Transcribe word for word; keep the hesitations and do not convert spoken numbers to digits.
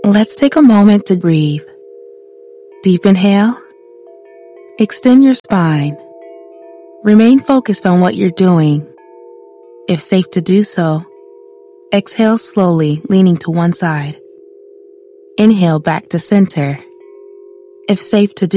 Let's take a moment to breathe. Deep inhale. Extend your spine. Remain focused on what you're doing. If safe to do so, exhale slowly, leaning to one side. Inhale back to center. If safe to do